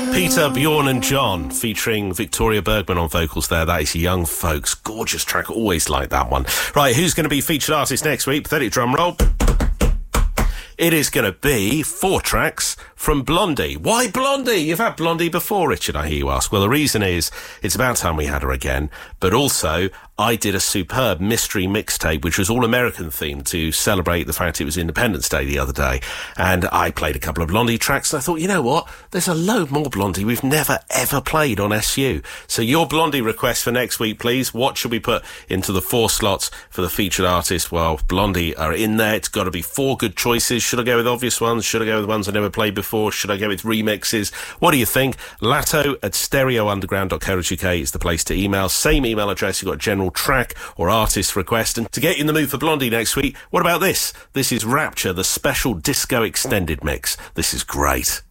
Peter, Bjorn and John, featuring Victoria Bergman on vocals there. That is Young Folks. Gorgeous track, always like that one. Right, who's going to be featured artist next week? Pathetic drum roll. It is going to be 4 tracks from Blondie. Why Blondie? You've had Blondie before, Richard, I hear you ask. Well, the reason is it's about time we had her again, but also I did a superb mystery mixtape, which was all American themed to celebrate the fact it was Independence Day the other day. And I played a couple of Blondie tracks, and I thought, you know what? There's a load more Blondie we've never, ever played on SU. So your Blondie request for next week, please. What should we put into the 4 slots for the featured artist? Well, Blondie are in there. It's got to be 4 good choices. Should I go with obvious ones? Should I go with ones I never played before? Should I go with remixes? What do you think? Latto@stereounderground.co.uk is the place to email. Same email address. You've got general track or artist request. And to get you in the mood for Blondie next week, what about this? This is Rapture, the special disco extended mix. This is great.